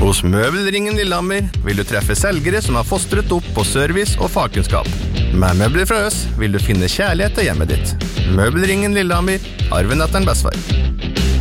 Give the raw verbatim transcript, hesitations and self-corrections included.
Hos Møbelringen Lillehammer vil du treffe selgere som har fostret opp på service og fagkunnskap. Med møbler fra oss vil du finne kjærlighet til hjemmet ditt. Møbelringen Lillehammer, arven etter en bestefar.